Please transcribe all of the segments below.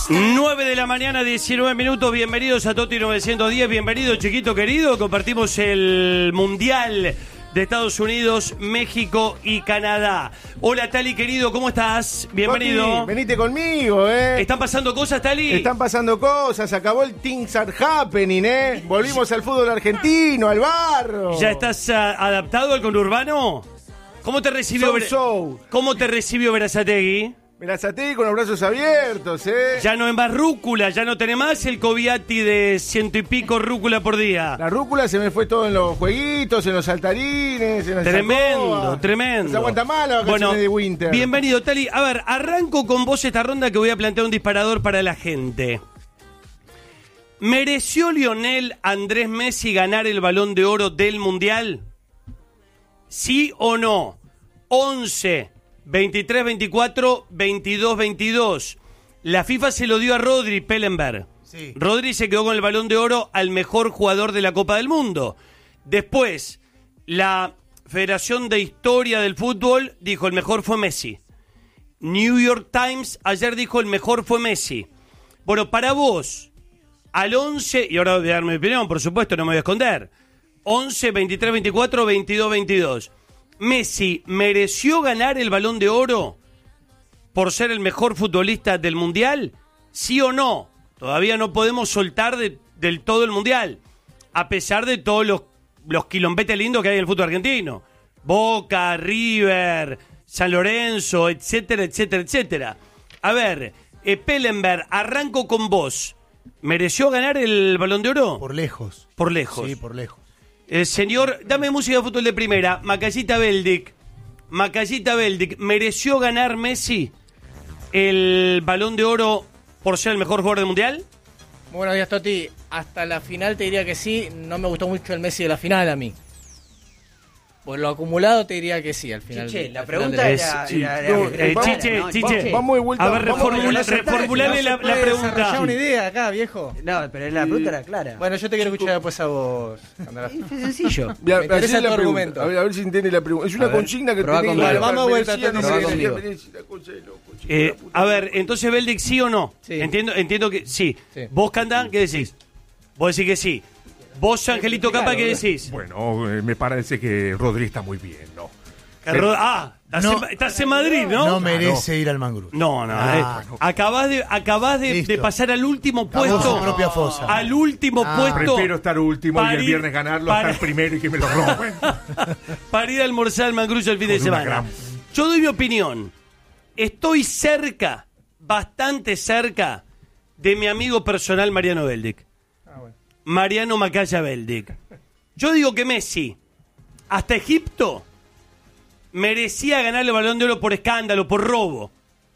9 de la mañana, 19 minutos. Bienvenidos a Toti 910. Bienvenido, chiquito querido. Compartimos el Mundial de Estados Unidos, México y Canadá. Hola, Tali, querido, ¿cómo estás? Bienvenido. Toti, venite conmigo, ¿Están pasando cosas, Tali? Están pasando cosas, acabó el Things Are Happening, Volvimos al fútbol argentino, al barro. ¿Ya estás adaptado al conurbano? ¿Cómo te recibió ¿Cómo te recibió Berazategui? Berazategui con los brazos abiertos, Ya no es más rúcula, ya no tenés más el Coviati de 100 y pico rúcula por día. La rúcula se me fue todo en los jueguitos, en los saltarines, en las Tremendo. No se aguanta mal la vacaciones de Winter. Bienvenido, Tali. A ver, arranco con vos esta ronda que voy a plantear un disparador para la gente. ¿Mereció Lionel Andrés Messi ganar el Balón de Oro del Mundial? ¿Sí o no? 11 23, 24, 22, 22. La FIFA se lo dio a Rodri Pellenberg. Sí. Rodri se quedó con el Balón de Oro al mejor jugador de la Copa del Mundo. Después, la Federación de Historia del Fútbol dijo el mejor fue Messi. New York Times ayer dijo el mejor fue Messi. Bueno, para vos, al 11, y ahora voy a dar mi opinión, por supuesto, no me voy a esconder. 11, 23, 24, 22, 22. ¿Messi mereció ganar el Balón de Oro por ser el mejor futbolista del Mundial? ¿Sí o no? Todavía no podemos soltar del todo el Mundial, a pesar de todos los quilombetes lindos que hay en el fútbol argentino. Boca, River, San Lorenzo, etcétera, etcétera, etcétera. A ver, Pellenberg, arranco con vos. ¿Mereció ganar el Balón de Oro? Por lejos. Por lejos. Sí, por lejos. Señor, dame música de fútbol de primera. Macallita Beldic, ¿mereció ganar Messi el Balón de Oro por ser el mejor jugador del Mundial? Buenos días, Toti. Hasta la final te diría que sí. No me gustó mucho el Messi de la final a mí. Por lo acumulado te diría que sí al final. Chiche, la pregunta era... Chiche, vamos de vuelta. A ver, reformulale la pregunta. Desarrollar una idea acá, viejo. No, pero la pregunta era clara. Bueno, yo te quiero escuchar después a vos. Es sencillo. Me interesa tu argumento. A ver si entiende la pregunta. Es una consigna que probá tenés. conmigo. Vamos de vuelta. A ver, entonces Beldic, ¿sí o no? Sí. Entiendo que sí. Sí. ¿Vos, Candá, qué decís? Vos decís que sí. Vos, Angelito Capa, ¿qué decís? Bueno, me parece que Rodri está muy bien, ¿no? Estás en Madrid, ¿no? No merece ir al Mangru. No. Acabás de pasar al último puesto. Su propia fosa. Al último puesto. Prefiero estar último y el viernes ganarlo a estar primero y que me lo roben. Para ir a almorzar al Mangrullo el fin de semana. Yo doy mi opinión. Estoy cerca, bastante cerca, de mi amigo personal Mariano Beldic. Mariano Macaya Beldic. Yo digo que Messi, hasta Egipto, merecía ganar el Balón de Oro por escándalo, por robo.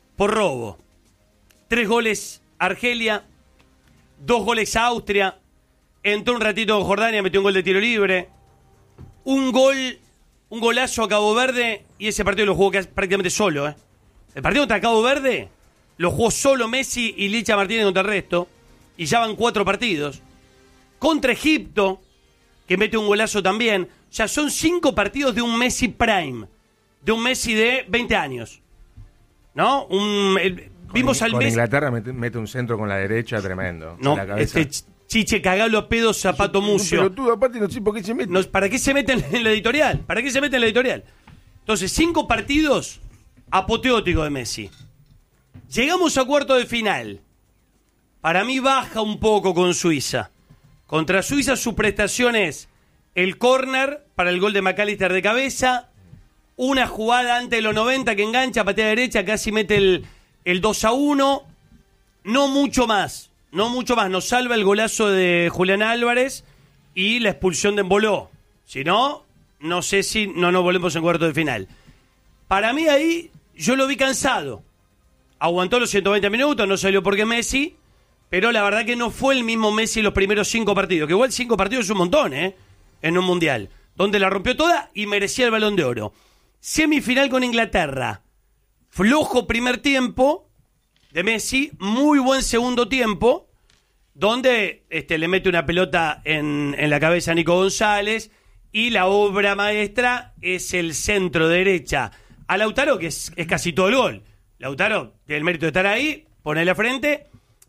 3 goles Argelia, 2 goles Austria, entró un ratito en Jordania, metió un gol de tiro libre, un golazo a Cabo Verde, y ese partido lo jugó prácticamente solo. El partido contra Cabo Verde lo jugó solo Messi y Licha Martínez contra el resto, y ya van 4 partidos. Contra Egipto, que mete un golazo también. O sea, son 5 partidos de un Messi prime. De un Messi de 20 años. ¿No? Vimos al con Messi... Inglaterra mete un centro con la derecha tremendo. No, la cabeza. Chiche, cagalo a pedo, zapato mucio. Pero tú, aparte, no sé por qué se mete. No, ¿para qué se meten en la editorial? Entonces, 5 partidos apoteóticos de Messi. Llegamos a cuarto de final. Para mí baja un poco con Suiza. Contra Suiza su prestación es el córner para el gol de McAllister de cabeza, una jugada antes de los 90 que engancha, patea derecha, casi mete el 2-1, no mucho más, nos salva el golazo de Julián Álvarez y la expulsión de Emboló. Si no, no sé si no nos volvemos en cuarto de final. Para mí ahí yo lo vi cansado, aguantó los 120 minutos, no salió porque Messi. Pero la verdad que no fue el mismo Messi los primeros 5 partidos. Que igual 5 partidos es un montón, en un Mundial. Donde la rompió toda y merecía el Balón de Oro. Semifinal con Inglaterra. Flojo primer tiempo de Messi. Muy buen segundo tiempo. Donde le mete una pelota en la cabeza a Nico González. Y la obra maestra es el centro derecha a Lautaro, que es casi todo el gol. Lautaro tiene el mérito de estar ahí, pone la frente.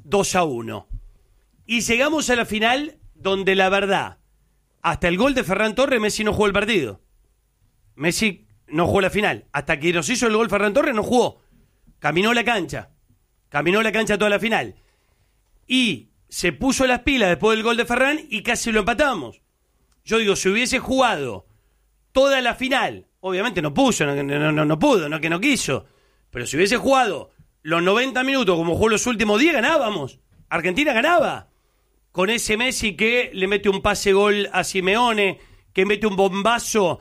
2-1. Y llegamos a la final donde la verdad, hasta el gol de Ferran Torres, Messi no jugó el partido. Messi no jugó la final. Hasta que nos hizo el gol Ferran Torres, no jugó. Caminó la cancha toda la final. Y se puso las pilas después del gol de Ferran y casi lo empatamos. Yo digo, si hubiese jugado toda la final, obviamente no pudo, no que no quiso, pero si hubiese jugado los 90 minutos como jugó los últimos 10, ganábamos. Argentina ganaba. Con ese Messi que le mete un pase gol a Simeone, que mete un bombazo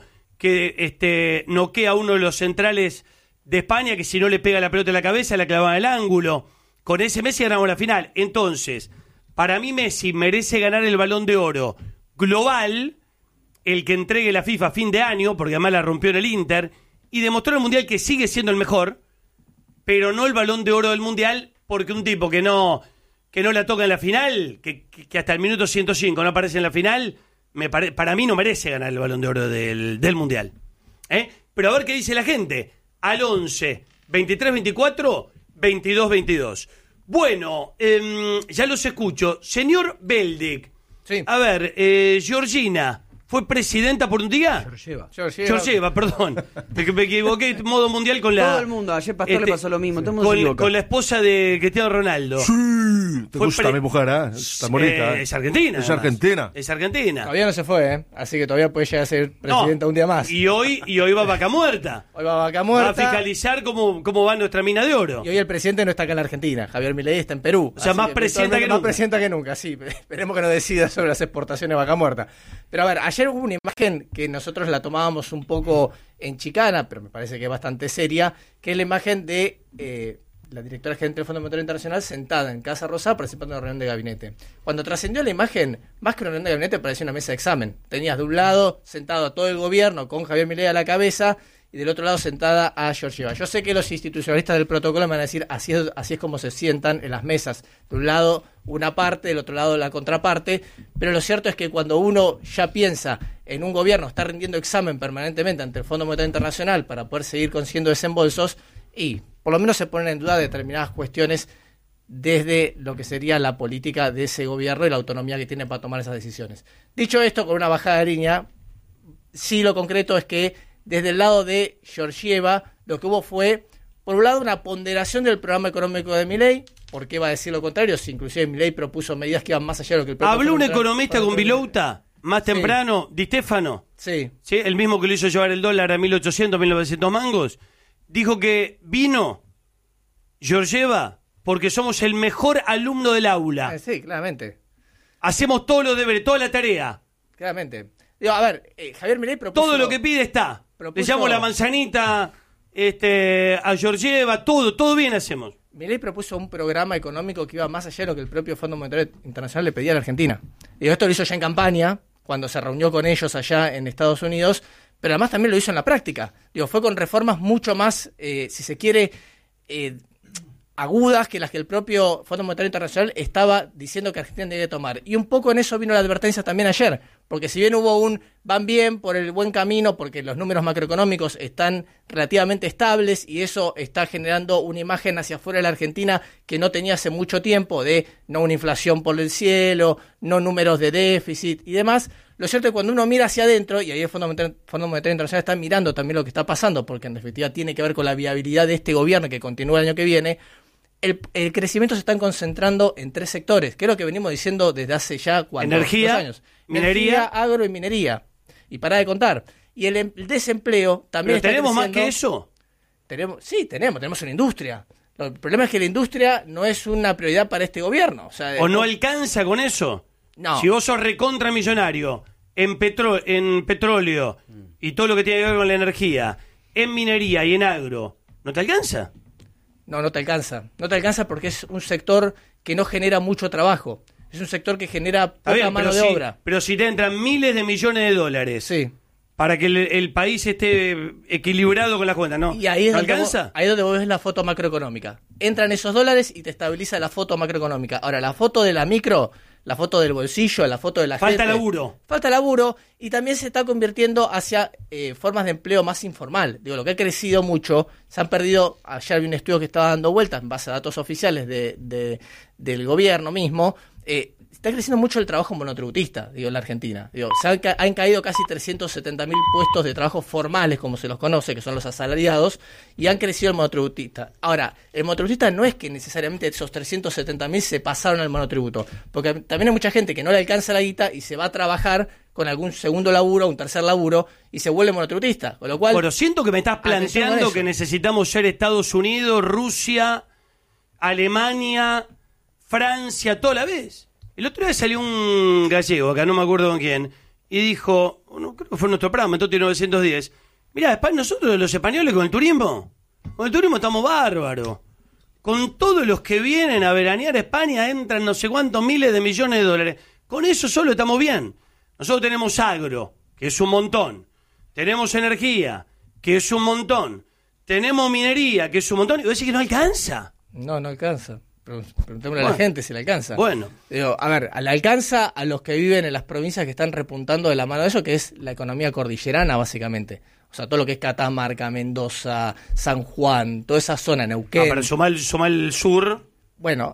que noquea a uno de los centrales de España, que si no le pega la pelota en la cabeza la clavaba en el ángulo. Con ese Messi ganamos la final. Entonces, para mí Messi merece ganar el Balón de Oro global, el que entregue la FIFA a fin de año, porque además la rompió en el Inter, y demostró en el Mundial que sigue siendo el mejor, pero no el Balón de Oro del Mundial, porque un tipo que no la toca en la final, que hasta el minuto 105 no aparece en la final, para mí no merece ganar el Balón de Oro del Mundial. Pero a ver qué dice la gente. Al 11, 23-24, 22-22. Bueno, ya los escucho. Señor Beldic, Sí. A ver, Georgina, ¿fue presidenta por un día? Georgieva, perdón. Me equivoqué, modo mundial con la... Todo el mundo, ayer Pastor le pasó lo mismo, todo el mundo se equivoca. Con la esposa de Cristiano Ronaldo. Sí, te gusta mi mujer, ¿eh? Está bonita. Es argentina. Es argentina. Es argentina. Todavía no se fue, así que todavía puede llegar a ser presidenta un día más. Y hoy va Vaca Muerta. Hoy va Vaca Muerta. Va a fiscalizar cómo va nuestra mina de oro. Y hoy el presidente no está acá en la Argentina. Javier Milei está en Perú. O sea, más presidenta que nunca. Más presidenta que nunca, sí. Esperemos que no decida sobre las exportaciones de Vaca Muerta. Pero a ver, ayer hubo una imagen que nosotros la tomábamos un poco en chicana, pero me parece que es bastante seria, que es la imagen de la directora gerente del Fondo Monetario Internacional sentada en Casa Rosada participando en una reunión de gabinete. Cuando trascendió la imagen, más que una reunión de gabinete, parecía una mesa de examen. Tenías de un lado sentado a todo el gobierno con Javier Milei a la cabeza y del otro lado sentada a Georgieva. Yo sé que los institucionalistas del protocolo me van a decir así es como se sientan en las mesas. De un lado una parte, del otro lado la contraparte, pero lo cierto es que cuando uno ya piensa en un gobierno, está rindiendo examen permanentemente ante el Fondo Monetario Internacional para poder seguir consiguiendo desembolsos, y por lo menos se ponen en duda determinadas cuestiones desde lo que sería la política de ese gobierno y la autonomía que tiene para tomar esas decisiones. Dicho esto, con una bajada de línea, sí lo concreto es que desde el lado de Georgieva lo que hubo fue, por un lado, una ponderación del programa económico de Milei. ¿Por qué va a decir lo contrario? Si inclusive Milei propuso medidas que iban más allá de lo que el propio... ¿Habló un economista con Vilouta más temprano, Di Stefano? Sí. ¿Sí? El mismo que lo hizo llevar el dólar a 1.800, 1.900 mangos. Dijo que vino Georgieva porque somos el mejor alumno del aula. Sí, claramente. Hacemos todos los deberes, toda la tarea. Claramente. Digo, a ver, Javier Milei propuso... Todo lo que pide está. Le llamo la manzanita a Georgieva, todo bien hacemos. Milei propuso un programa económico que iba más allá de lo que el propio Fondo Monetario Internacional le pedía a la Argentina. Digo, esto lo hizo ya en campaña, cuando se reunió con ellos allá en Estados Unidos, pero además también lo hizo en la práctica. Digo, fue con reformas mucho más, si se quiere, agudas que las que el propio Fondo Monetario Internacional estaba diciendo que Argentina debía tomar. Y un poco en eso vino la advertencia también ayer, porque si bien hubo van bien por el buen camino, porque los números macroeconómicos están relativamente estables y eso está generando una imagen hacia afuera de la Argentina que no tenía hace mucho tiempo, de no una inflación por el cielo, no números de déficit y demás. Lo cierto es que cuando uno mira hacia adentro, y ahí el Fondo Monetario Internacional está mirando también lo que está pasando, porque en definitiva tiene que ver con la viabilidad de este gobierno que continúa el año que viene, el crecimiento se está concentrando en 3 sectores, que es lo que venimos diciendo desde hace ya 2 años. Energía, agro y minería. Y para de contar. Y el desempleo también está ¿Tenemos creciendo. más que eso? Tenemos una industria. El problema es que la industria no es una prioridad para este gobierno. ¿O no alcanza con eso? No. Si vos sos recontramillonario en petróleo y todo lo que tiene que ver con la energía, en minería y en agro, ¿no te alcanza? No te alcanza. No te alcanza porque es un sector que no genera mucho trabajo. Es un sector que genera poca mano de obra. Pero si te entran miles de millones de dólares para que el país esté equilibrado con las cuentas, ¿no? Y ahí es ¿No donde alcanza? ahí es donde vos ves la foto macroeconómica. Entran esos dólares y te estabiliza la foto macroeconómica. Ahora, la foto de la micro la foto del bolsillo, la foto de la Falta gente. laburo. Falta laburo y también se está convirtiendo hacia formas de empleo más informal. Digo, lo que ha crecido mucho, se han perdido, ayer vi un estudio que estaba dando vueltas en base a datos oficiales del gobierno mismo, está creciendo mucho el trabajo monotributista, digo, en la Argentina. Digo, han caído casi 370.000 puestos de trabajo formales, como se los conoce, que son los asalariados, y han crecido el monotributista. Ahora, el monotributista no es que necesariamente esos 370.000 se pasaron al monotributo, porque también hay mucha gente que no le alcanza la guita y se va a trabajar con algún segundo laburo, un tercer laburo, y se vuelve monotributista. Con lo cual, bueno, siento que me estás planteando que necesitamos ser Estados Unidos, Rusia, Alemania, Francia, toda la vez. El otro día salió un gallego, acá no me acuerdo con quién, y dijo, no, creo que fue nuestro programa, entonces 910, mirá, nosotros los españoles con el turismo estamos bárbaros. Con todos los que vienen a veranear a España entran no sé cuántos miles de millones de dólares. Con eso solo estamos bien. Nosotros tenemos agro, que es un montón. Tenemos energía, que es un montón. Tenemos minería, que es un montón. Y vos decís que no alcanza. No alcanza. Preguntémosle a la gente si le alcanza. Bueno. Digo, a ver, le alcanza a los que viven en las provincias que están repuntando de la mano de eso, que es la economía cordillerana, básicamente. O sea, todo lo que es Catamarca, Mendoza, San Juan, toda esa zona, Neuquén. Pero sumá el sur. Bueno,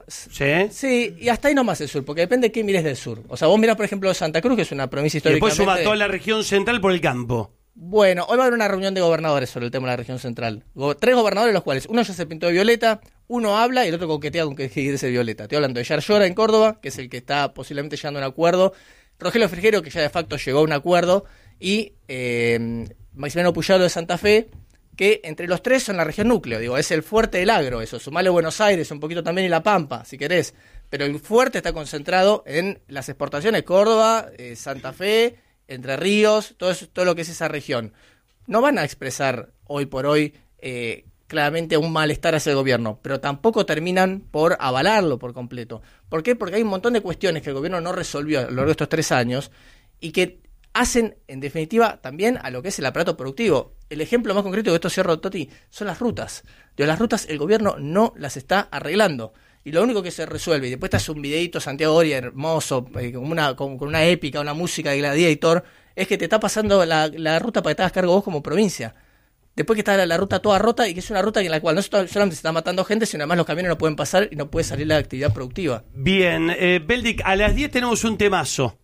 sí, y hasta ahí nomás el sur, porque depende de qué mires del sur. O sea, vos mirás, por ejemplo, Santa Cruz, que es una provincia históricamente... Y después suma toda la región central por el campo. Bueno, hoy va a haber una reunión de gobernadores sobre el tema de la región central. 3 gobernadores, los cuales uno ya se pintó de violeta, uno habla y el otro coquetea con que quiere ser violeta. Estoy hablando de Yarlora en Córdoba, que es el que está posiblemente llegando a un acuerdo. Rogelio Frigerio, que ya de facto llegó a un acuerdo. Y Maximiliano Puyaro de Santa Fe, que entre los tres son la región núcleo. Digo, es el fuerte del agro, eso. Sumale Buenos Aires, un poquito también y La Pampa, si querés. Pero el fuerte está concentrado en las exportaciones. Córdoba, Santa Fe, Entre Ríos, todo lo que es esa región. No van a expresar hoy por hoy claramente un malestar hacia el gobierno, pero tampoco terminan por avalarlo por completo. ¿Por qué? Porque hay un montón de cuestiones que el gobierno no resolvió a lo largo de estos 3 años y que hacen, en definitiva, también a lo que es el aparato productivo. El ejemplo más concreto, que esto cierro, Toti, son las rutas. Las rutas el gobierno no las está arreglando. Y lo único que se resuelve, y después te hace un videíto Santiago Oria hermoso, con una épica, una música de Gladiator, es que te está pasando la ruta para que te hagas cargo vos como provincia. Después que está la ruta toda rota y que es una ruta en la cual no solamente se está matando gente, sino además los camiones no pueden pasar y no puede salir la actividad productiva. Bien, Beldic, a las 10 tenemos un temazo.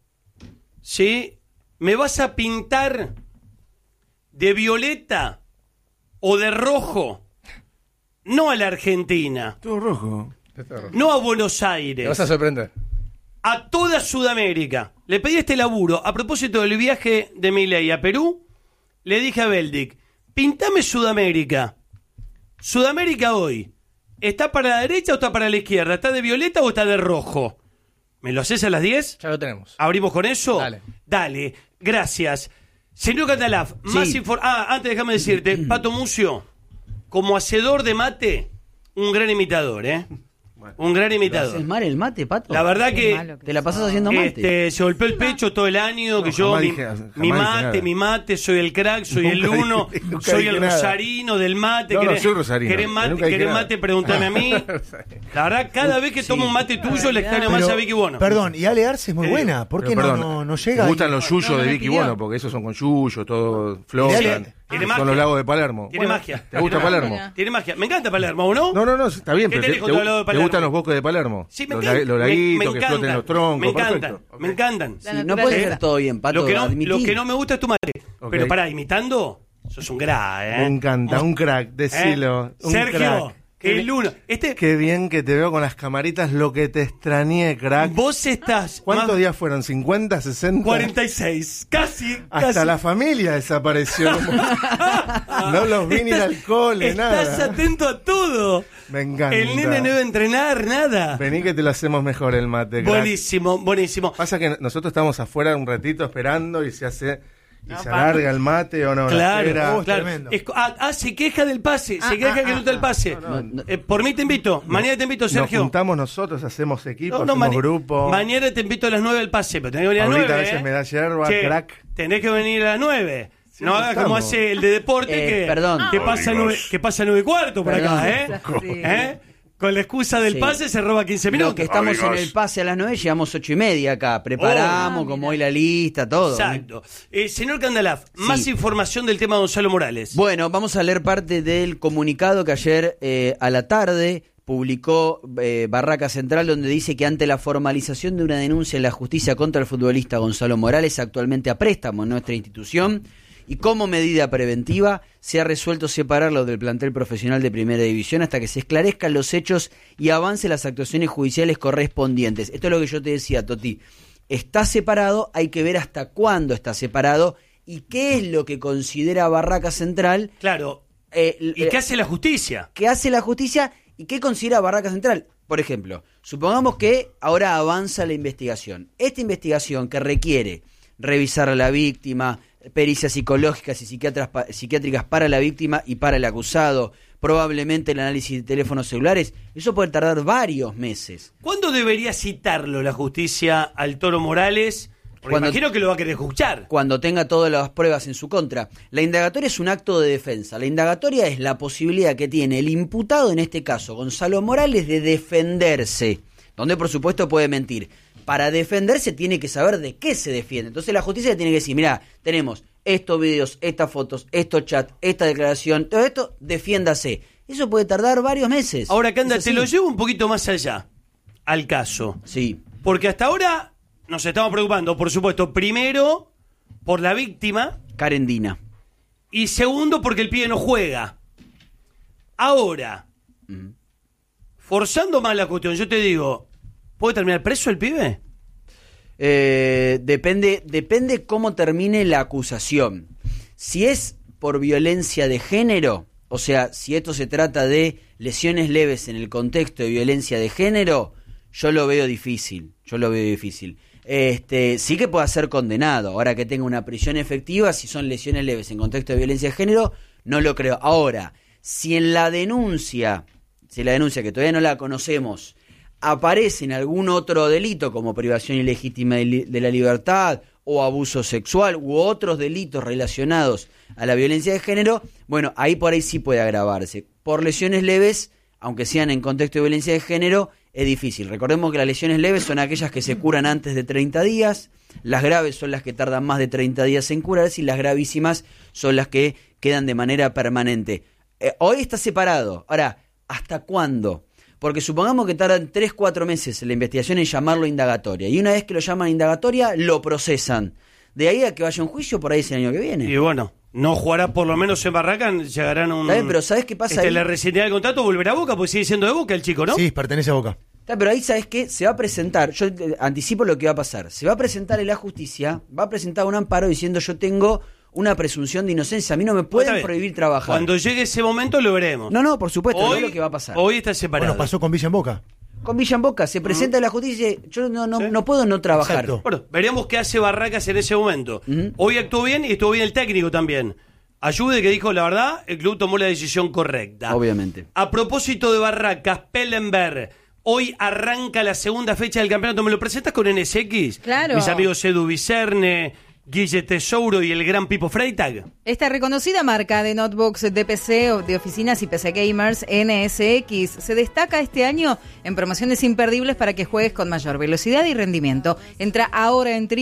¿Sí? ¿Me vas a pintar de violeta o de rojo? No a la Argentina. Todo rojo. No a Buenos Aires. Te vas a sorprender. A toda Sudamérica. Le pedí este laburo. A propósito del viaje de Milei a Perú, le dije a Beldic, pintame Sudamérica. Sudamérica hoy, ¿está para la derecha o está para la izquierda? ¿Está de violeta o está de rojo? ¿Me lo haces a las 10? Ya lo tenemos. ¿Abrimos con eso? Dale. Gracias. Señor Catalaf, más antes déjame decirte, Pato Mucio, como hacedor de mate, un gran imitador, ¿eh? Un gran imitador. ¿Haces mal el mate, Pato? La verdad que te la pasas haciendo mate. Se golpeó el pecho todo el año, que yo mi mate, soy el crack, soy el uno, soy el rosarino del mate. No soy rosarino. ¿Querés mate? Pregúntame a mí. La verdad, cada vez que tomo un mate tuyo le extraño más a Vicky Bono. Perdón, y Ale Arce es muy buena. ¿Por qué no llega? Me gustan los yuyos de Vicky Bono, porque esos son con yuyo, todo flotan. Son los lagos de Palermo. Tiene magia. ¿Te gusta Palermo? Tiene magia. Me encanta Palermo, ¿o no? No, está bien. ¿Qué Pero tenés contra el lado de Palermo? ¿Te gustan los bosques de Palermo? Sí, me encantan. Los laguitos que floten los troncos. Me encantan. Sí, no puede ser todo bien, Pato. Lo que no me gusta es tu mate. Pero pará, imitando, sos un crack, ¿eh? Me encanta, un crack, decilo. Sergio, crack. el uno. Qué bien que te veo con las camaritas, lo que te extrañé, crack. Vos estás... ¿Cuántos días fueron? ¿50, 60? 46. Casi. Hasta la familia desapareció. No los vi ni el alcohol, nada. Estás atento a todo. Me encanta. El nene no debe entrenar, nada. Vení que te lo hacemos mejor el mate, crack. Buenísimo. Pasa que nosotros estamos afuera un ratito esperando y se alarga el mate o no. Claro. Tremendo. Se queja del pase. Se queja que no está el pase. Por mí te invito. Mañana te invito, Sergio. Nos juntamos nosotros, hacemos equipo, hacemos grupo. Mañana te invito a las 9 al pase, pero tenés que venir a las 9. Ahorita a veces me da yerba, crack. Tenés que venir a las 9. Sí, no hagas como hace el de deporte que pasa 9 y cuarto por acá, ¿eh? Con la excusa del pase se roba 15 minutos. Lo que estamos en el pase a las 9, llegamos 8:30 acá. Preparamos como hoy la lista, todo. Exacto. Señor Candalaf, más información del tema de Gonzalo Morales. Bueno, vamos a leer parte del comunicado que ayer a la tarde publicó Barraca Central, donde dice que ante la formalización de una denuncia en la justicia contra el futbolista Gonzalo Morales, actualmente a préstamo en nuestra institución, y como medida preventiva se ha resuelto separarlo del plantel profesional de Primera División hasta que se esclarezcan los hechos y avance las actuaciones judiciales correspondientes. Esto es lo que yo te decía, Toti. Está separado, hay que ver hasta cuándo está separado y qué es lo que considera Barraca Central. Claro. ¿Y qué hace la justicia? ¿Qué hace la justicia y qué considera Barraca Central? Por ejemplo, supongamos que ahora avanza la investigación. Esta investigación que requiere revisar a la víctima, pericias psicológicas y psiquiátricas para la víctima y para el acusado, probablemente el análisis de teléfonos celulares, eso puede tardar varios meses. ¿Cuándo debería citarlo la justicia al Toro Morales? Porque imagino que lo va a querer escuchar. Cuando tenga todas las pruebas en su contra. La indagatoria es un acto de defensa. La indagatoria es la posibilidad que tiene el imputado, en este caso Gonzalo Morales, de defenderse, donde por supuesto puede mentir. Para defenderse tiene que saber de qué se defiende. Entonces la justicia tiene que decir, mirá, tenemos estos videos, estas fotos, estos chats, esta declaración, todo esto, defiéndase. Eso puede tardar varios meses. Ahora, Canda, te lo llevo un poquito más allá, al caso. Sí. Porque hasta ahora nos estamos preocupando, por supuesto, primero por la víctima. Karen Dina. Y segundo porque el pibe no juega. Ahora, forzando más la cuestión, yo te digo, ¿puede terminar preso el pibe? Depende cómo termine la acusación. Si es por violencia de género, o sea, si esto se trata de lesiones leves en el contexto de violencia de género, yo lo veo difícil. Sí que pueda ser condenado. Ahora que tenga una prisión efectiva, si son lesiones leves en contexto de violencia de género, no lo creo. Ahora, si la denuncia que todavía no la conocemos, aparece en algún otro delito como privación ilegítima de la libertad o abuso sexual u otros delitos relacionados a la violencia de género, bueno, ahí por ahí sí puede agravarse. Por lesiones leves, aunque sean en contexto de violencia de género, es difícil. Recordemos que las lesiones leves son aquellas que se curan antes de 30 días, las graves son las que tardan más de 30 días en curarse y las gravísimas son las que quedan de manera permanente. Hoy está separado. Ahora, ¿hasta cuándo? Porque supongamos que tardan 3-4 meses en la investigación en llamarlo indagatoria. Y una vez que lo llaman indagatoria, lo procesan. De ahí a que vaya a un juicio, por ahí es el año que viene. Y bueno, no jugará por lo menos en Barraca, llegarán a un... ¿Está bien? Pero ¿sabes qué pasa ahí? Le rescindirá el contrato, volverá a Boca, porque sigue siendo de Boca el chico, ¿no? Sí, pertenece a Boca. Está, pero ahí, ¿sabes qué? Se va a presentar, yo anticipo lo que va a pasar. Se va a presentar en la justicia, va a presentar un amparo diciendo yo tengo una presunción de inocencia. A mí no me pueden prohibir trabajar. Cuando llegue ese momento lo veremos. No, por supuesto, hoy, es lo que va a pasar. Hoy está separado. Bueno, pasó con Villa en Boca. Con Villa en Boca, se presenta en la justicia y dice, yo no puedo no trabajar. Exacto. Bueno, veremos qué hace Barracas en ese momento. Hoy actuó bien y estuvo bien el técnico también. Ayude, que dijo la verdad, el club tomó la decisión correcta. Obviamente. A propósito de Barracas, Pellenberg, hoy arranca la segunda fecha del campeonato. ¿Me lo presentas con NSX? Claro. Mis amigos Edu Vicerne, Guille Tesouro y el gran Pipo Freitag. Esta reconocida marca de notebooks de PC o de oficinas y PC gamers, NSX, se destaca este año en promociones imperdibles para que juegues con mayor velocidad y rendimiento. Entra ahora en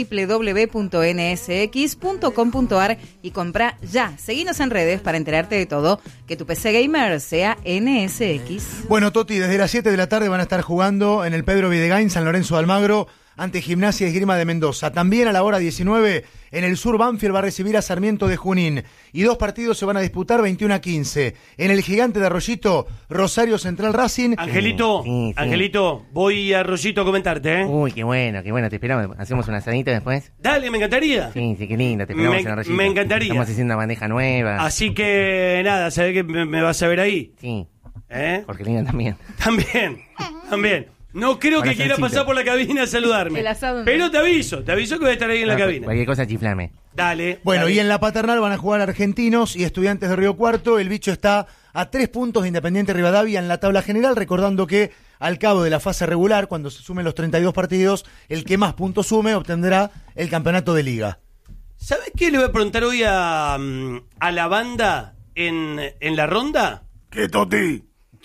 www.nsx.com.ar y compra ya. Seguinos en redes para enterarte de todo. Que tu PC gamer sea NSX. Bueno, Toti, desde las 7 de la tarde van a estar jugando en el Pedro Videgain, San Lorenzo de Almagro, ante Gimnasia y Esgrima de Mendoza. También a la hora 19, en el sur, Banfield va a recibir a Sarmiento de Junín. Y 2 partidos se van a disputar 21-15. En el Gigante de Arroyito, Rosario Central Racing. Angelito, sí. Angelito, voy a Arroyito a comentarte, ¿eh? Uy, qué bueno, te esperamos. ¿Hacemos una asadita después? Dale, me encantaría. Sí, qué lindo, te esperamos en Arroyito. Me encantaría. Estamos haciendo una bandeja nueva. Así que, nada, ¿sabés que me vas a ver ahí? Sí. Porque Lina también. También. No creo que quiera pasar por la cabina a saludarme. Pero te aviso que voy a estar ahí en la cabina. Cualquier cosa chiflame. Dale. Bueno, y en la Paternal van a jugar Argentinos y Estudiantes de Río Cuarto. El bicho está a 3 puntos de Independiente Rivadavia en la tabla general, recordando que al cabo de la fase regular, cuando se sumen los 32 partidos, el que más puntos sume obtendrá el campeonato de liga. ¿Sabes qué le voy a preguntar hoy a la banda en la ronda? ¿Qué, Toti?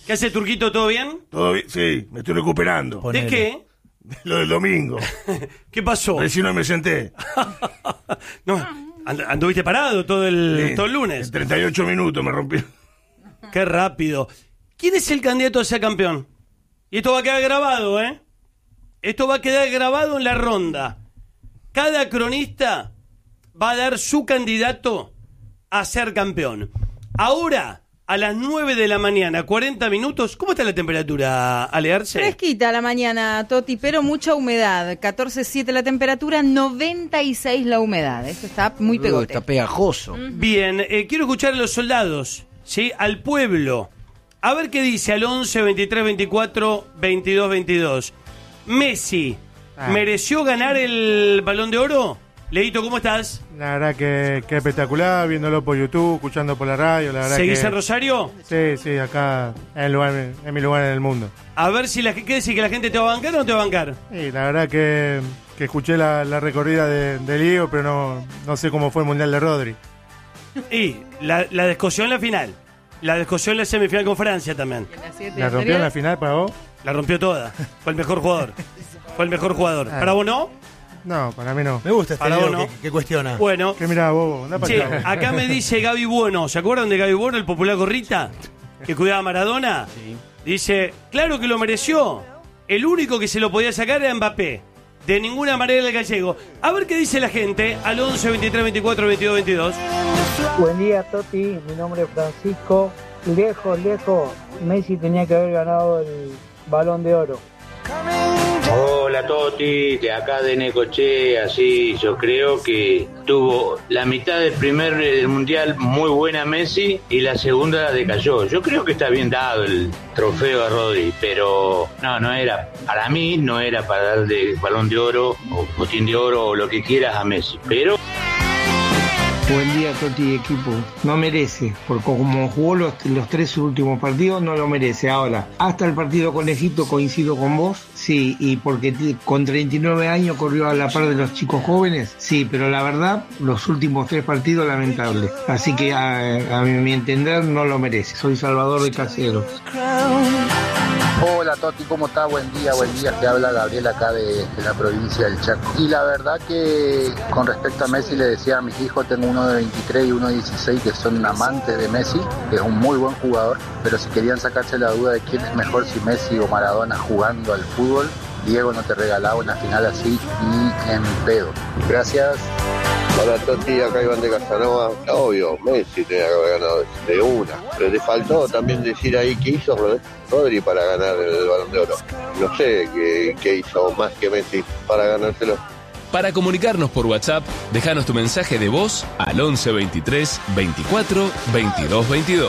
¿Qué hace, Turquito? ¿Todo bien? ¿Todo bien? Sí, me estoy recuperando. ¿De qué? Lo del domingo. ¿Qué pasó? Recién no me senté. No, anduviste parado todo el lunes. En 38 minutos me rompí. Qué rápido. ¿Quién es el candidato a ser campeón? Y esto va a quedar grabado, ¿eh? Esto va a quedar grabado en la ronda. Cada cronista va a dar su candidato a ser campeón. Ahora, a las 9 de la mañana, 40 minutos. ¿Cómo está la temperatura, Ale Arce? Fresquita la mañana, Toti, pero mucha humedad. 14,7 la temperatura, 96 la humedad. Esto está muy pegote. Está pegajoso. Bien, quiero escuchar a los soldados, ¿sí? Al pueblo. A ver qué dice al 11, 23, 24, 22, 22. Messi, ¿mereció ganar el Balón de Oro? Leito, ¿cómo estás? La verdad que espectacular, viéndolo por YouTube, escuchando por la radio. La verdad ¿Seguís en Rosario? Sí, acá en mi lugar en el mundo. A ver si ¿qué decís? ¿Que la gente te va a bancar o no te va a bancar? Sí, la verdad que escuché la recorrida de Lío, pero no sé cómo fue el Mundial de Rodri. Y la descosió en la final. La descosió en la semifinal con Francia también. ¿La rompió en la final para vos? La rompió toda. Fue el mejor jugador. ¿Para vos no? No, para mí no. Me gusta este Para Leo vos no. que cuestiona. Bueno. Que mirá, bobo, anda para Sí, acá. acá me dice Gaby Bueno. ¿Se acuerdan de Gaby Bueno, el popular gorrita? Que cuidaba a Maradona. Sí. Dice, claro que lo mereció. El único que se lo podía sacar era Mbappé. De ninguna manera el gallego. A ver qué dice la gente al 11, 23, 24, 22, 22. Buen día, Toti. Mi nombre es Francisco. Lejos, Messi tenía que haber ganado el Balón de Oro. Hola Toti, de acá de Necochea, sí, yo creo que tuvo la mitad del mundial muy buena Messi y la segunda decayó. Yo creo que está bien dado el trofeo a Rodri, pero no era, para mí no era para darle Balón de Oro o Botín de Oro o lo que quieras a Messi, pero... Buen día, Toti, equipo. No merece, porque como jugó los tres últimos partidos, no lo merece. Ahora, hasta el partido con Egipto coincido con vos, sí, y porque con 39 años corrió a la par de los chicos jóvenes, sí, pero la verdad, los últimos 3 partidos, lamentable. Así que a mi entender, no lo merece. Soy Salvador de Caseros. Hola Toti, ¿cómo está? Buen día, te habla Gabriel acá de la provincia del Chaco. Y la verdad que con respecto a Messi le decía a mis hijos, tengo uno de 23 y uno de 16 que son amantes de Messi, que es un muy buen jugador, pero si querían sacarse la duda de quién es mejor, si Messi o Maradona jugando al fútbol, Diego no te regalaba una final así ni en pedo. Gracias. Hola Toti, acá Iván de Casanova. Obvio, Messi tenía que haber ganado de una. Pero le faltó también decir ahí qué hizo Rodri para ganar el Balón de Oro. No sé qué hizo más que Messi para ganárselo. Para comunicarnos por WhatsApp, déjanos tu mensaje de voz al 11 23 24 22 22.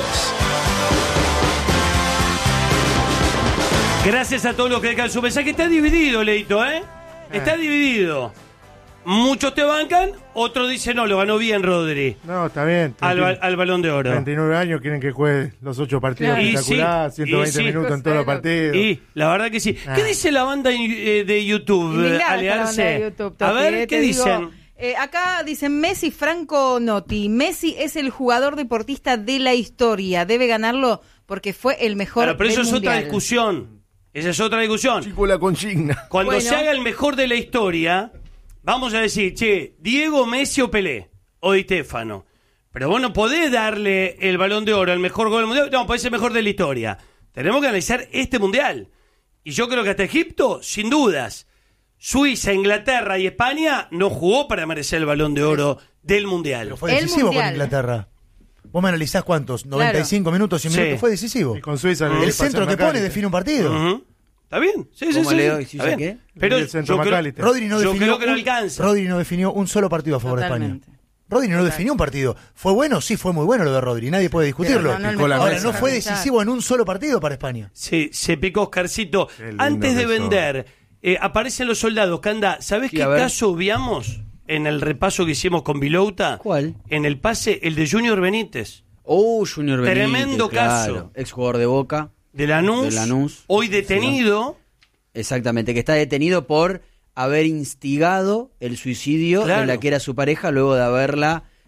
Gracias a todos los que dejan su mensaje. Está dividido, Leito, ¿eh? Está dividido. Muchos te bancan, otros dicen, no, lo ganó bien Rodri. No, está bien. Al Balón de Oro. 29 años quieren que juegue los 8 partidos espectacular, sí, 120 minutos en todos los partidos. Y la verdad que sí. ¿Qué dice la banda de YouTube, Ale Arce? A ver, ¿qué dicen? Acá dicen Messi, Franco Notti. Messi es el jugador deportista de la historia. Debe ganarlo porque fue el mejor pero eso del es mundial. otra discusión. Esa es otra discusión. Chico, la consigna. Cuando se haga el mejor de la historia, vamos a decir, che, Diego, Messi o Pelé, o Di Stéfano. Pero vos no podés darle el Balón de Oro al mejor gol del mundial. No, podés ser el mejor de la historia. Tenemos que analizar este mundial. Y yo creo que hasta Egipto, sin dudas, Suiza, Inglaterra y España no jugó para merecer el Balón de Oro del mundial. Pero fue decisivo con Inglaterra. Vos me analizás cuántos, 95 minutos, 100 minutos, fue decisivo. Y con Suiza el centro que pone define un partido. ¿Está bien? Sí. Leo, ¿Está bien? ¿qué? Pero yo creo que no alcanza. Rodri no definió un solo partido a favor de España. Rodri no definió un partido. ¿Fue bueno? Sí, fue muy bueno lo de Rodri. Nadie puede discutirlo. Ahora, no fue decisivo en un solo partido para España. Sí, se picó Oscarcito. Antes de vender, aparecen los soldados. Canda, ¿sabés qué caso obviamos en el repaso que hicimos con Vilouta? ¿Cuál? En el pase, el de Junior Benítez. Junior Benítez. Tremendo caso. Ex jugador de Boca. De Lanús. Hoy detenido. Exactamente, que está detenido por haber instigado el suicidio en la que era su pareja luego de haberla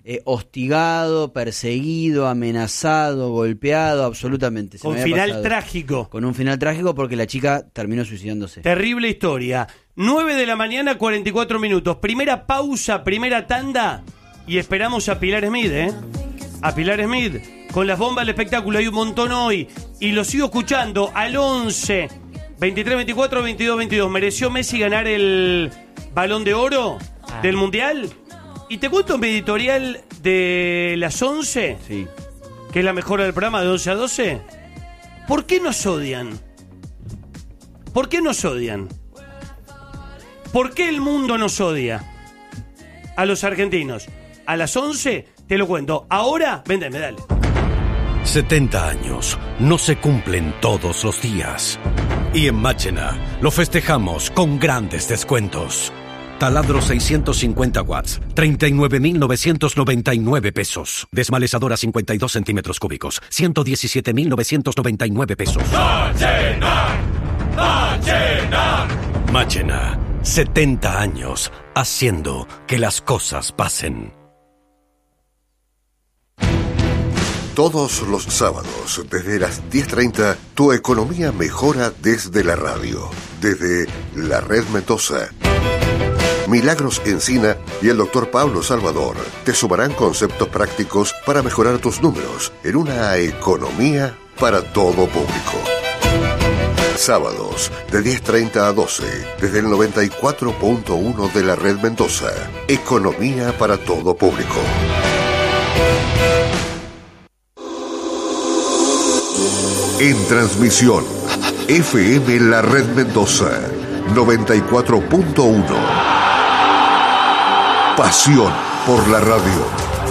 hostigado, perseguido, amenazado, golpeado, absolutamente. Con final trágico. Con un final trágico porque la chica terminó suicidándose. Terrible historia. 9 de la mañana, 44 minutos. Primera pausa, primera tanda. Y esperamos a Pilar Smith, A Pilar Smith. Con las bombas del espectáculo. Hay un montón hoy. Y lo sigo escuchando al 11, 23, 24, 22, 22. ¿Mereció Messi ganar el Balón de Oro del Mundial? Y te cuento mi editorial de las 11, sí, que es la mejor del programa, de 11 a 12. ¿Por qué nos odian? ¿Por qué nos odian? ¿Por qué el mundo nos odia? A los argentinos. A las 11 te lo cuento. Ahora, véndeme, dale. 70 años no se cumplen todos los días. Y en Máchena lo festejamos con grandes descuentos. Taladro 650 watts, 39.999 pesos. Desmalezadora 52 centímetros cúbicos, 117.999 pesos. ¡Máchena! ¡Máchena! Máchena, 70 años haciendo que las cosas pasen. Todos los sábados, desde las 10:30, tu economía mejora desde la radio, desde la Red Mendoza. Milagros Encina y el Dr. Pablo Salvador te sumarán conceptos prácticos para mejorar tus números en una economía para todo público. Sábados, de 10:30 a 12, desde el 94.1 de la Red Mendoza. Economía para todo público. En transmisión, FM La Red Mendoza, 94.1. Pasión por la radio.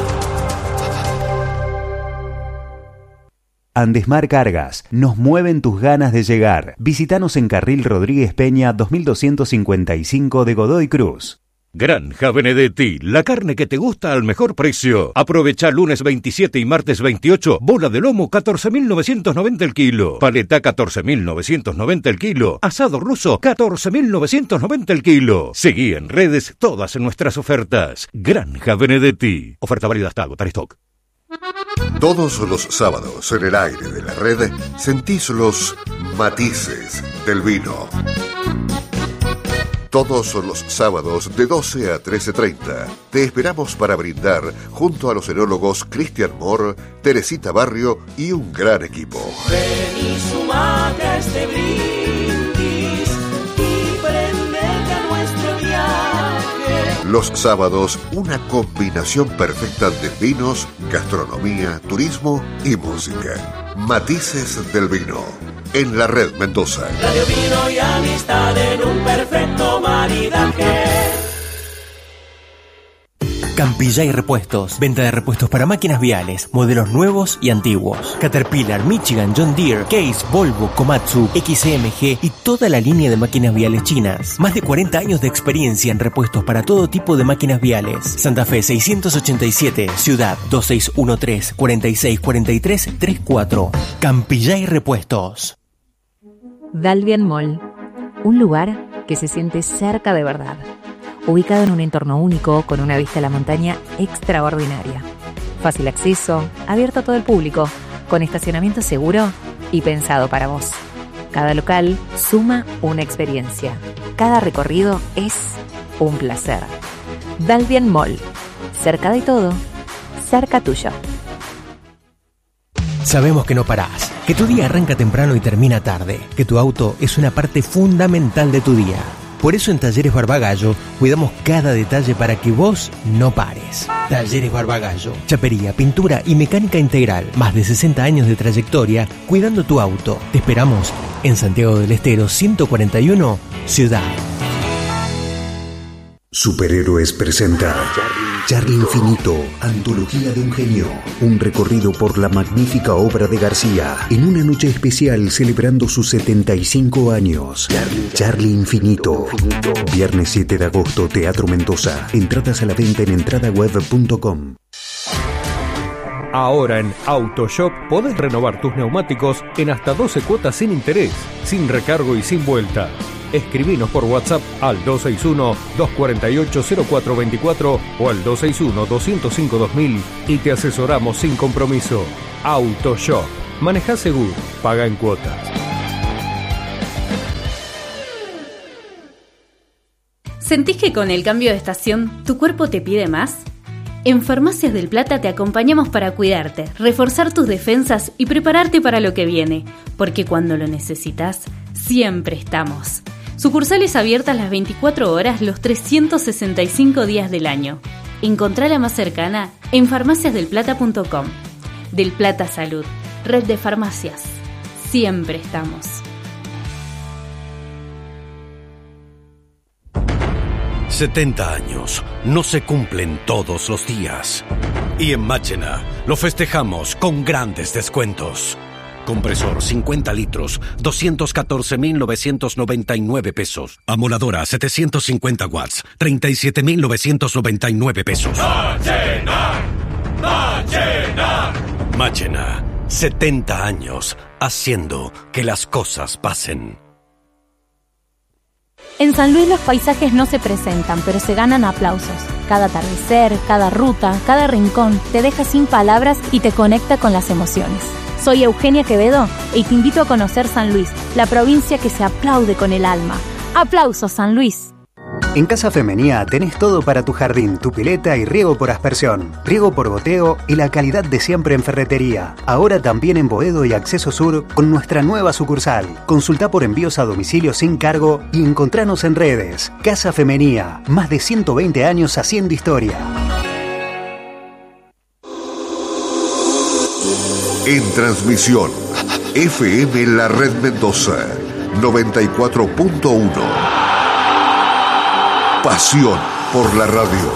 Andesmar Cargas, nos mueven tus ganas de llegar. Visítanos en Carril Rodríguez Peña 2255 de Godoy Cruz. Granja Benedetti, la carne que te gusta al mejor precio. Aprovecha lunes 27 y martes 28, bola de lomo 14.990 el kilo, paleta 14.990 el kilo, asado ruso 14.990 el kilo. Seguí en redes todas nuestras ofertas. Granja Benedetti. Oferta válida hasta agotar stock. Todos los sábados en el aire de la red sentís los matices del vino. Todos los sábados de 12 a 13:30 te esperamos para brindar junto a los enólogos Cristian Moore, Teresita Barrio y un gran equipo. Ven y sumate a este brindis y prendete a nuestro viaje. Los sábados, una combinación perfecta de vinos, gastronomía, turismo y música. Matices del vino. En la Red Mendoza. Radio, vino y amistad en un perfecto maridaje. Campillay Repuestos. Venta de repuestos para máquinas viales, modelos nuevos y antiguos. Caterpillar, Michigan, John Deere, Case, Volvo, Komatsu, XMG y toda la línea de máquinas viales chinas. Más de 40 años de experiencia en repuestos para todo tipo de máquinas viales. Santa Fe 687, Ciudad 2643-4643-34. Campillay Repuestos. Dalvian Mall, un lugar que se siente cerca de verdad, ubicado en un entorno único con una vista a la montaña extraordinaria, fácil acceso, abierto a todo el público, con estacionamiento seguro y pensado para vos. Cada local suma una experiencia, cada recorrido es un placer. Dalvian Mall, cerca de todo, cerca tuyo. Sabemos que no parás, que tu día arranca temprano y termina tarde, que tu auto es una parte fundamental de tu día. Por eso en Talleres Barbagallo cuidamos cada detalle para que vos no pares. Talleres Barbagallo, chapería, pintura y mecánica integral. Más de 60 años de trayectoria cuidando tu auto. Te esperamos en Santiago del Estero 141, Ciudad. Superhéroes presenta Charlie Infinito, antología de un genio. Un recorrido por la magnífica obra de García en una noche especial celebrando sus 75 años. Charlie Infinito. Viernes 7 de agosto, Teatro Mendoza. Entradas a la venta en entradaweb.com. Ahora en AutoShop podés renovar tus neumáticos en hasta 12 cuotas sin interés, sin recargo y sin vuelta. Escribinos por WhatsApp al 261-248-0424 o al 261-205-2000 y te asesoramos sin compromiso. AutoShop. Maneja seguro, paga en cuotas. ¿Sentís que con el cambio de estación tu cuerpo te pide más? En Farmacias del Plata te acompañamos para cuidarte, reforzar tus defensas y prepararte para lo que viene, porque cuando lo necesitas, siempre estamos. Sucursales abiertas las 24 horas, los 365 días del año. Encontrá la más cercana en farmaciasdelplata.com. Del Plata Salud, red de farmacias. Siempre estamos. 70 años no se cumplen todos los días. Y en Máchena lo festejamos con grandes descuentos. Compresor 50 litros, 214.999 pesos. Amoladora 750 watts, 37.999 pesos. Máchena, Máchena. Máchena, 70 años haciendo que las cosas pasen. En San Luis los paisajes no se presentan, pero se ganan aplausos. Cada atardecer, cada ruta, cada rincón te deja sin palabras y te conecta con las emociones. Soy Eugenia Quevedo y te invito a conocer San Luis, la provincia que se aplaude con el alma. ¡Aplausos, San Luis! En Casa Femenía tenés todo para tu jardín, tu pileta y riego por aspersión, riego por goteo y la calidad de siempre en ferretería. Ahora también en Boedo y Acceso Sur con nuestra nueva sucursal. Consulta por envíos a domicilio sin cargo y encontranos en redes. Casa Femenía, más de 120 años haciendo historia. En transmisión, FM La Red Mendoza, 94.1. Pasión por la radio.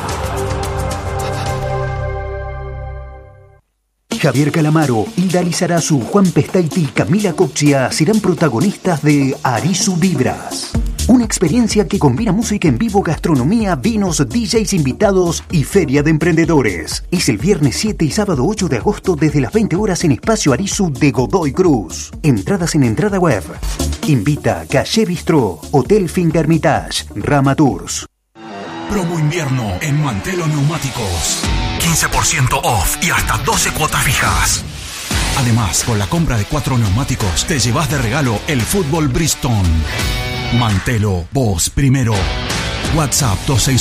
Javier Calamaro, Hilda Lizarazu, Juan Pestaiti y Camila Coxia serán protagonistas de Arisu Vibras. Una experiencia que combina música en vivo, gastronomía, vinos, DJs invitados y feria de emprendedores. Es el viernes 7 y sábado 8 de agosto desde las 20 horas en Espacio Arisu de Godoy Cruz. Entradas en entrada web. Invita Calle Bistró, Hotel Fingermitage, Rama Tours. Promo invierno en Mantelo Neumáticos. 15% off y hasta 12 cuotas fijas. Además, con la compra de 4 neumáticos, te llevas de regalo el fútbol Bristol. Mantelo, vos primero. WhatsApp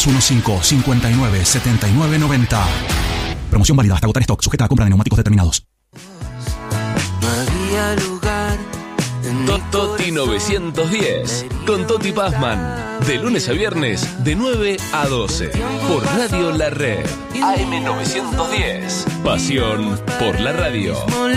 2615-597990. Promoción válida hasta agotar stock, sujeta a compra de neumáticos determinados. Toti 910 con Toti Pazman, de lunes a viernes de 9 a 12 por Radio La Red AM 910. Pasión por la radio.